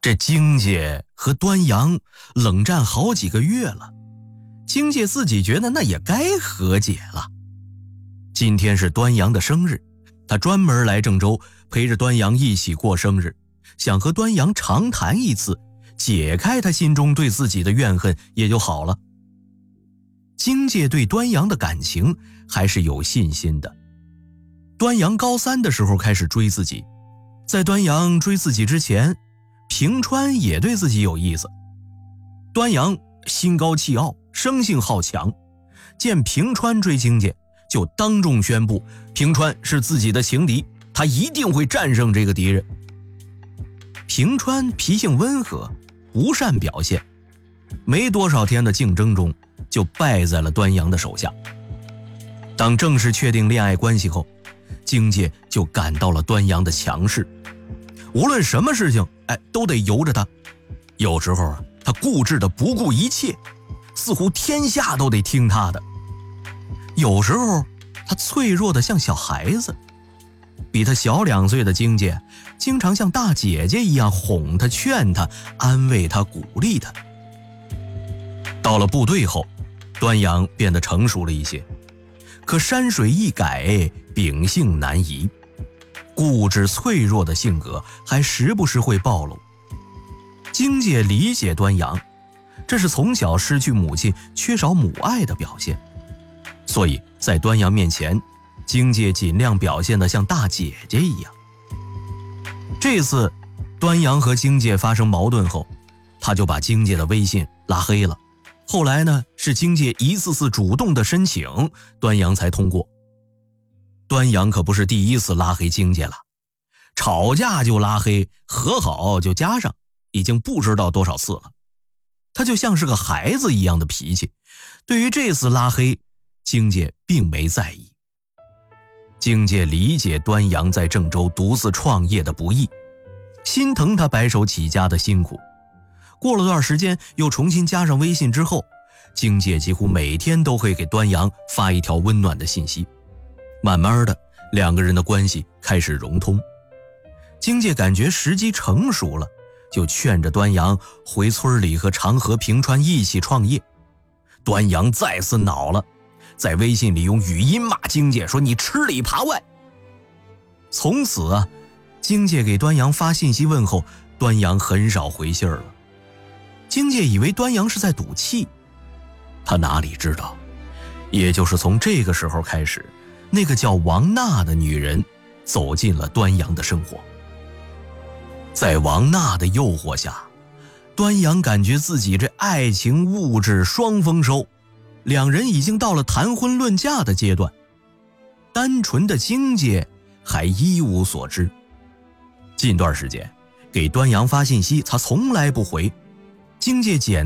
这荆介和端阳冷战好几个月了，荆介自己觉得那也该和解了。今天是端阳的生日，他专门来郑州陪着端阳一起过生日，想和端阳长谈一次，解开他心中对自己的怨恨也就好了。荆介对端阳的感情还是有信心的。端阳高3的时候开始追自己，在端阳追自己之前，平川也对自己有意思。端阳心高气傲，生性好强，见平川追荆介，就当众宣布平川是自己的情敌，他一定会战胜这个敌人。平川脾性温和，不善表现，没多少天的竞争中就败在了端阳的手下。当正式确定恋爱关系后，荆介就感到了端阳的强势，无论什么事情都得由着他。有时候他固执的不顾一切，似乎天下都得听他的。有时候他脆弱的像小孩子，比他小2岁的荆介经常像大姐姐一样哄他、劝他、安慰他、鼓励他。到了部队后，端阳变得成熟了一些，可山水一改，秉性难移，固执脆弱的性格还时不时会暴露。荆介理解端阳，这是从小失去母亲、缺少母爱的表现，所以在端阳面前，荆介尽量表现得像大姐姐一样。这次端阳和荆介发生矛盾后，他就把荆介的微信拉黑了。后来呢，是荆介一次次主动的申请，端阳才通过。端阳可不是第一次拉黑荆介了，吵架就拉黑，和好就加上，已经不知道多少次了。他就像是个孩子一样的脾气，对于这次拉黑，荆介并没在意。荆介理解端阳在郑州独自创业的不易，心疼他白手起家的辛苦。过了段时间又重新加上微信之后，荆介几乎每天都会给端阳发一条温暖的信息。慢慢的，两个人的关系开始融通。荆介感觉时机成熟了，就劝着端阳回村里和长河、平川一起创业。端阳再次恼了，在微信里用语音骂荆介，说你吃里扒外。从此荆介给端阳发信息问候，端阳很少回信了。荆介以为端阳是在赌气，他哪里知道，也就是从这个时候开始，那个叫王娜的女人走进了端阳的生活。在王娜的诱惑下，端阳感觉自己这爱情物质双丰收，两人已经到了谈婚论嫁的阶段。单纯的荆介还一无所知。近段时间给端阳发信息，他从来不回。荆介简